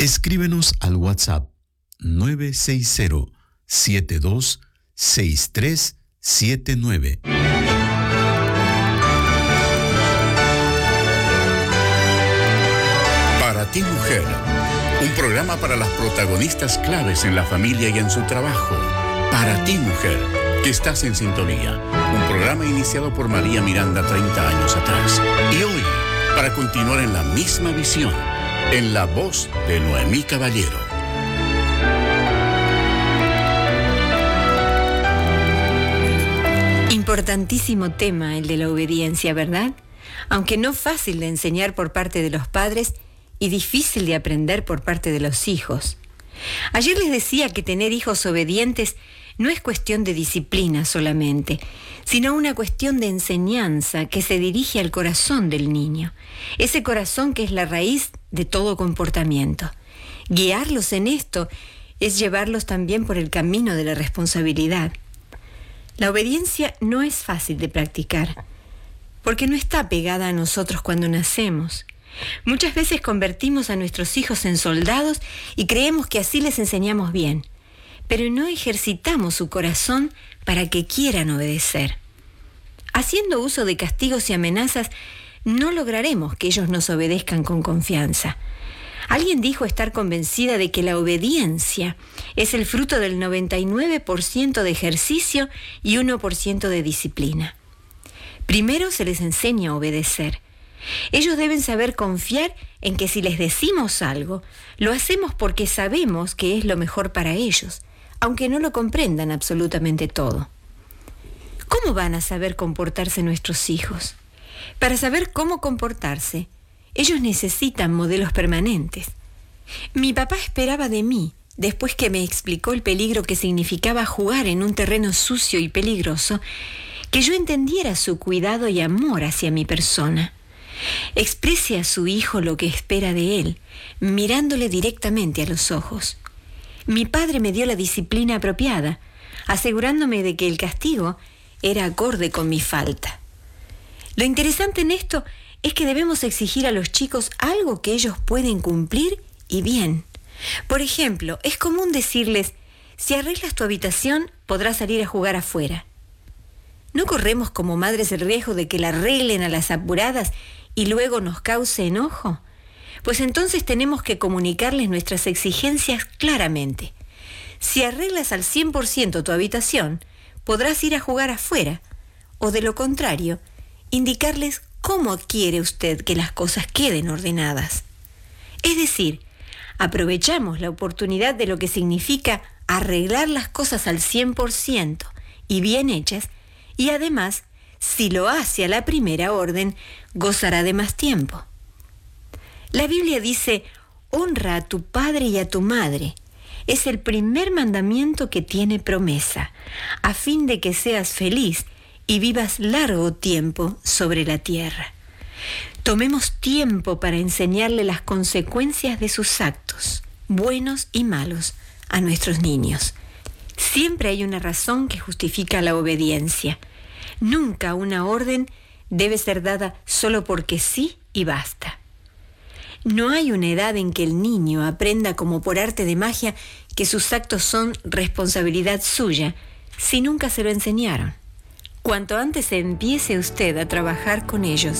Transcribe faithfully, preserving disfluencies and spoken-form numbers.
Escríbenos al WhatsApp nueve seis cero, siete dos seis tres siete nueve. Para ti, mujer, un programa para las protagonistas claves en la familia y en su trabajo. Para ti, mujer, que estás en sintonía. Un programa iniciado por María Miranda treinta años atrás. Y hoy, para continuar en la misma visión, en la voz de Noemí Caballero. Importantísimo tema el de la obediencia, ¿verdad? Aunque no fácil de enseñar por parte de los padres y difícil de aprender por parte de los hijos. Ayer les decía que tener hijos obedientes no es cuestión de disciplina solamente, sino una cuestión de enseñanza que se dirige al corazón del niño, ese corazón que es la raíz de todo comportamiento. Guiarlos en esto es llevarlos también por el camino de la responsabilidad. La obediencia no es fácil de practicar, porque no está pegada a nosotros cuando nacemos. Muchas veces convertimos a nuestros hijos en soldados y creemos que así les enseñamos bien, pero no ejercitamos su corazón para que quieran obedecer. Haciendo uso de castigos y amenazas, no lograremos que ellos nos obedezcan con confianza. Alguien dijo estar convencida de que la obediencia es el fruto del noventa y nueve por ciento de ejercicio y uno por ciento de disciplina. Primero se les enseña a obedecer. Ellos deben saber confiar en que si les decimos algo, lo hacemos porque sabemos que es lo mejor para ellos, aunque no lo comprendan absolutamente todo. ¿Cómo van a saber comportarse nuestros hijos? Para saber cómo comportarse, ellos necesitan modelos permanentes. Mi papá esperaba de mí, después que me explicó el peligro que significaba jugar en un terreno sucio y peligroso, que yo entendiera su cuidado y amor hacia mi persona. Exprese a su hijo lo que espera de él, mirándole directamente a los ojos. Mi padre me dio la disciplina apropiada, asegurándome de que el castigo era acorde con mi falta. Lo interesante en esto es que debemos exigir a los chicos algo que ellos pueden cumplir y bien. Por ejemplo, es común decirles, si arreglas tu habitación, podrás salir a jugar afuera. ¿No corremos como madres el riesgo de que la arreglen a las apuradas y luego nos cause enojo? Pues entonces tenemos que comunicarles nuestras exigencias claramente. Si arreglas al cien por ciento tu habitación, podrás ir a jugar afuera. O de lo contrario, indicarles cómo quiere usted que las cosas queden ordenadas. Es decir, aprovechamos la oportunidad de lo que significa arreglar las cosas al cien por ciento y bien hechas, y además, si lo hace a la primera orden, gozará de más tiempo. La Biblia dice, honra a tu padre y a tu madre. Es el primer mandamiento que tiene promesa, a fin de que seas feliz y vivas largo tiempo sobre la tierra. Tomemos tiempo para enseñarle las consecuencias de sus actos, buenos y malos, a nuestros niños. Siempre hay una razón que justifica la obediencia. Nunca una orden debe ser dada solo porque sí y basta. No hay una edad en que el niño aprenda como por arte de magia que sus actos son responsabilidad suya, si nunca se lo enseñaron. Cuanto antes empiece usted a trabajar con ellos